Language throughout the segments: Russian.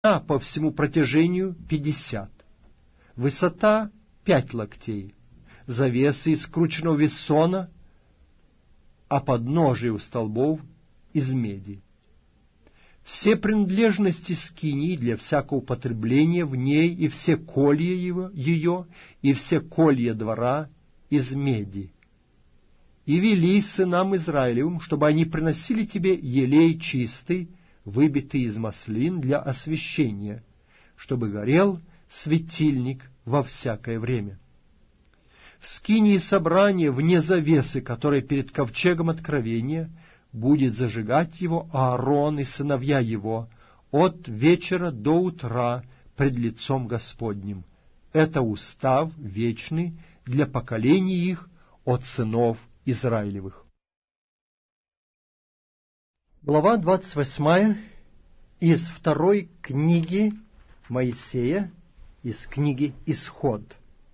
по всему протяжению 50, высота 5 локтей, завесы из скрученного вессона, а подножие у столбов из меди. Все принадлежности скинии для всякого употребления в ней и все колья ее, и все колья двора из меди. И вели сынам Израилевым, чтобы они приносили тебе елей чистый, выбитый из маслин для освящения, чтобы горел светильник во всякое время. В скинии собрания вне завесы, которая перед ковчегом откровения, будет зажигать его Аарон и сыновья его от вечера до утра пред лицом Господним. Это устав вечный для поколений их от сынов Израилевых. Глава 28 из второй книги Моисея, из книги Исход.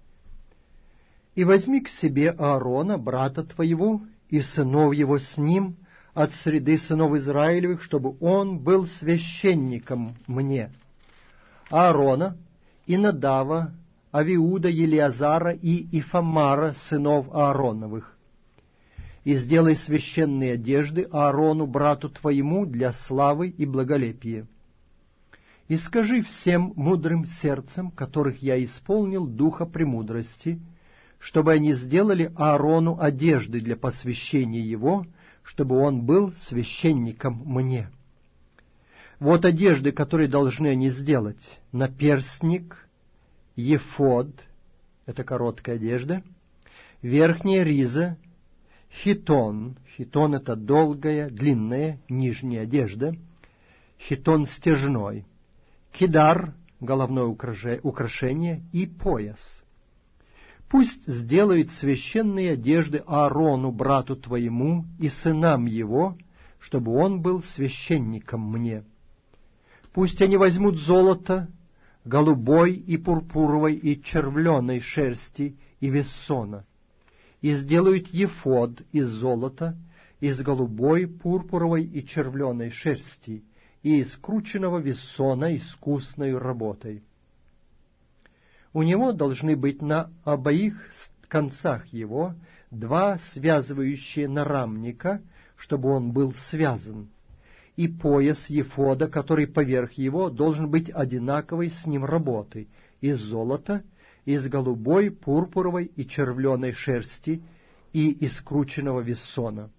«И возьми к себе Аарона, брата твоего, и сынов его с ним, от среды сынов Израилевых, чтобы он был священником мне. Аарона, и Надава, Авиуда, Елиазара и Ифамара, сынов Аароновых. И сделай священные одежды Аарону, брату твоему, для славы и благолепия. И скажи всем мудрым сердцем, которых я исполнил духа премудрости, чтобы они сделали Аарону одежды для посвящения его, чтобы он был священником мне. Вот одежды, которые должны они сделать: наперстник, ефод, это короткая одежда, верхняя риза, хитон, хитон — это долгая, длинная, нижняя одежда, хитон стяжной, кидар — головное украшение, и пояс. Пусть сделают священные одежды Аарону, брату твоему, и сынам его, чтобы он был священником мне. Пусть они возьмут золото, голубой и пурпуровой и червленой шерсти и вессона, и сделают ефод из золота, из голубой, пурпуровой и червленой шерсти, и из крученного вессона искусной работой. У него должны быть на обоих концах его 2 связывающие нарамника, чтобы он был связан, и пояс ефода, который поверх его, должен быть одинаковой с ним работы, из золота, из голубой, пурпуровой и червленой шерсти и из крученного вессона.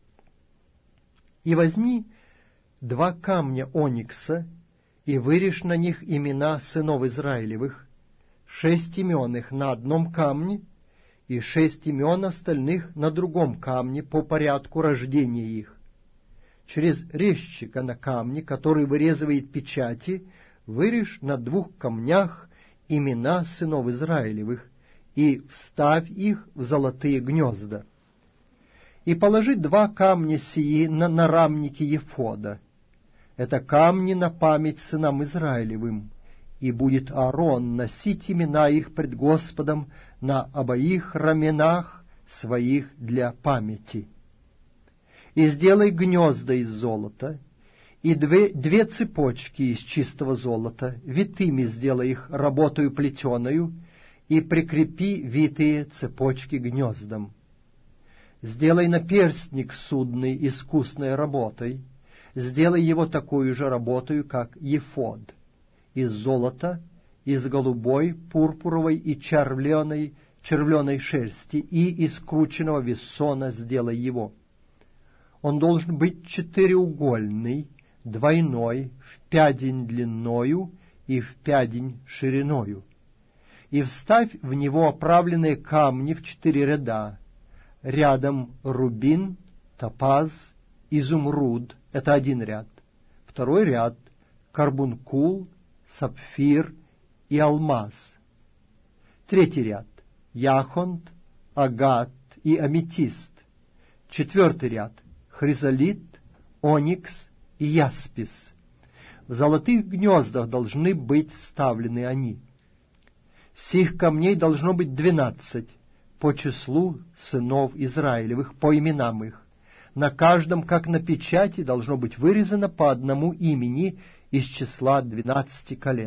И возьми 2 камня оникса, и вырежь на них имена сынов Израилевых, 6 имен их на одном камне, и 6 имен остальных на другом камне по порядку рождения их. Через резчика на камне, который вырезывает печати, вырежь на 2 камнях имена сынов Израилевых, и вставь их в золотые гнезда. И положи 2 камня сии на нарамники ефода. Это камни на память сынам Израилевым, и будет Аарон носить имена их пред Господом на обоих раменах своих для памяти. И сделай гнезда из золота, и 2 цепочки из чистого золота, витыми сделай их работою плетеною, и прикрепи витые цепочки гнездам. Сделай наперстник судный искусной работой, сделай его такую же работою, как ефод, из золота, из голубой, пурпуровой и червленой шерсти, и из крученного вессона сделай его. Он должен быть 4-угольный, двойной, в 5 длиною и в 5 шириною. И вставь в него оправленные камни в 4 ряда, рядом рубин, топаз, изумруд — это 1 ряд, 2 ряд — карбункул, сапфир и алмаз, 3 ряд — яхонт, агат и аметист, 4 ряд — хризолит, оникс и яспис. В золотых гнездах должны быть вставлены они. Сих камней должно быть 12 по числу сынов Израилевых, по именам их. На каждом, как на печати, должно быть вырезано по одному имени из числа 12 колен.